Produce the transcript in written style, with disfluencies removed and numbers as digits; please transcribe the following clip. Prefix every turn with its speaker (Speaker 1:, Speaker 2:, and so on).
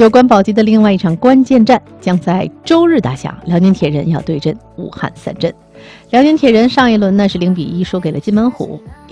Speaker 1: 有关保级的另外一场关键战将在周日打响，辽宁铁人要对阵武汉三镇。辽宁铁人上一轮呢是0-1输给了金门虎。